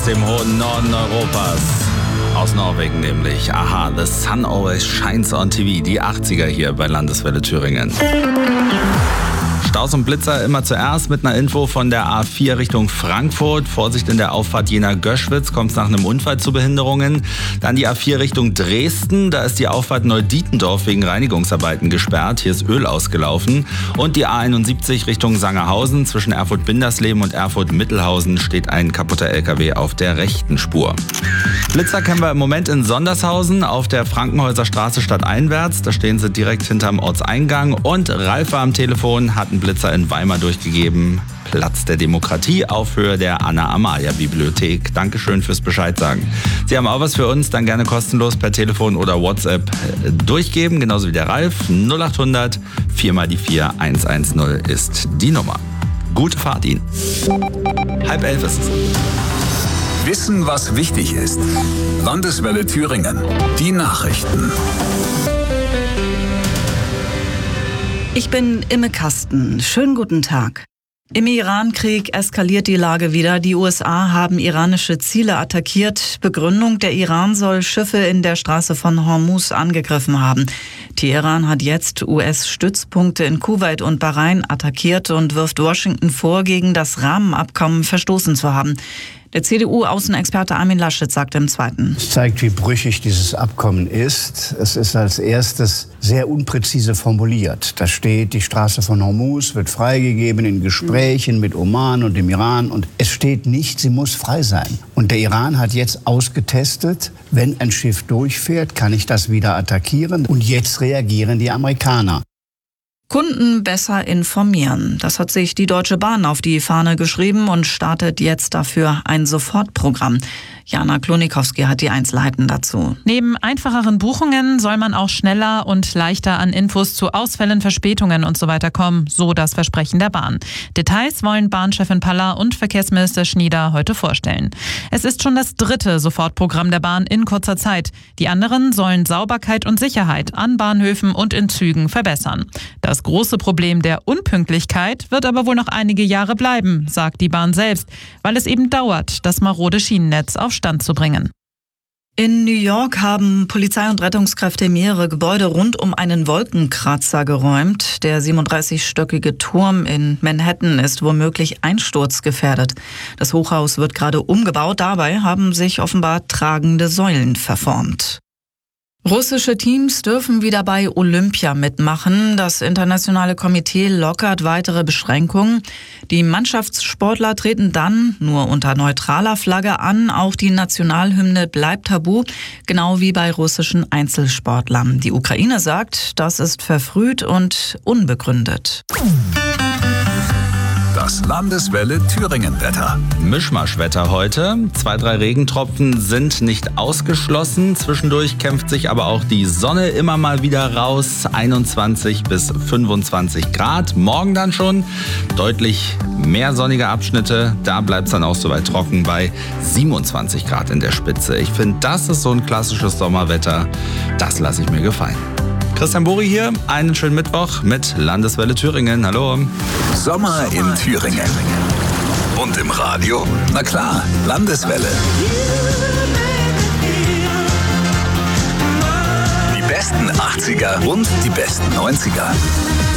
dem hohen Norden Europas. Aus Norwegen nämlich. Aha, The Sun Always Shines on TV. Die 80er hier bei Landeswelle Thüringen. Staus und Blitzer immer zuerst mit einer Info von der A4 Richtung Frankfurt. Vorsicht in der Auffahrt Jena-Göschwitz, kommt es nach einem Unfall zu Behinderungen. Dann die A4 Richtung Dresden, da ist die Auffahrt Neudietendorf wegen Reinigungsarbeiten gesperrt. Hier ist Öl ausgelaufen. Und die A71 Richtung Sangerhausen, zwischen Erfurt-Bindersleben und Erfurt-Mittelhausen steht ein kaputter LKW auf der rechten Spur. Blitzer kennen wir im Moment in Sondershausen auf der Frankenhäuser Straße stadteinwärts. Da stehen sie direkt hinterm Ortseingang. Und Ralf war am Telefon, hat einen Blitzer in Weimar durchgegeben. Platz der Demokratie auf Höhe der Anna-Amalia-Bibliothek. Dankeschön fürs Bescheid sagen. Sie haben auch was für uns, dann gerne kostenlos per Telefon oder WhatsApp durchgeben. Genauso wie der Ralf. 0800 4x4 110 ist die Nummer. Gute Fahrt Ihnen. 10:30 ist es. Wissen, was wichtig ist. Landeswelle Thüringen. Die Nachrichten. Ich bin Imme Kasten. Schönen guten Tag. Im Iran-Krieg eskaliert die Lage wieder. Die USA haben iranische Ziele attackiert. Begründung, der Iran soll Schiffe in der Straße von Hormuz angegriffen haben. Teheran hat jetzt US-Stützpunkte in Kuwait und Bahrain attackiert und wirft Washington vor, gegen das Rahmenabkommen verstoßen zu haben. Der CDU-Außenexperte Armin Laschet sagte im Zweiten: Es zeigt, wie brüchig dieses Abkommen ist. Es ist als erstes sehr unpräzise formuliert. Da steht, die Straße von Hormuz wird freigegeben in Gesprächen mit Oman und dem Iran. Und es steht nicht, sie muss frei sein. Und der Iran hat jetzt ausgetestet, wenn ein Schiff durchfährt, kann ich das wieder attackieren. Und jetzt reagieren die Amerikaner. Kunden besser informieren. Das hat sich die Deutsche Bahn auf die Fahne geschrieben und startet jetzt dafür ein Sofortprogramm. Jana Klonikowski hat die Einzelheiten dazu. Neben einfacheren Buchungen soll man auch schneller und leichter an Infos zu Ausfällen, Verspätungen und so weiter kommen, so das Versprechen der Bahn. Details wollen Bahnchefin Paller und Verkehrsminister Schnieder heute vorstellen. Es ist schon das 3. Sofortprogramm der Bahn in kurzer Zeit. Die anderen sollen Sauberkeit und Sicherheit an Bahnhöfen und in Zügen verbessern. Das große Problem der Unpünktlichkeit wird aber wohl noch einige Jahre bleiben, sagt die Bahn selbst, weil es eben dauert, das marode Schienennetz auf Stand zu bringen. In New York haben Polizei und Rettungskräfte mehrere Gebäude rund um einen Wolkenkratzer geräumt. Der 37-stöckige Turm in Manhattan ist womöglich einsturzgefährdet. Das Hochhaus wird gerade umgebaut. Dabei haben sich offenbar tragende Säulen verformt. Russische Teams dürfen wieder bei Olympia mitmachen. Das internationale Komitee lockert weitere Beschränkungen. Die Mannschaftssportler treten dann nur unter neutraler Flagge an. Auch die Nationalhymne bleibt tabu, genau wie bei russischen Einzelsportlern. Die Ukraine sagt, das ist verfrüht und unbegründet. Das Landeswelle Thüringen-Wetter. Mischmaschwetter heute. 2-3 Regentropfen sind nicht ausgeschlossen. Zwischendurch kämpft sich aber auch die Sonne immer mal wieder raus. 21 bis 25 Grad. Morgen dann schon deutlich mehr sonnige Abschnitte. Da bleibt es dann auch soweit trocken bei 27 Grad in der Spitze. Ich finde, das ist so ein klassisches Sommerwetter. Das lasse ich mir gefallen. Christian Buri hier, einen schönen Mittwoch mit Landeswelle Thüringen. Hallo. Sommer in Thüringen. Und im Radio? Na klar, Landeswelle. Die besten 80er und die besten 90er.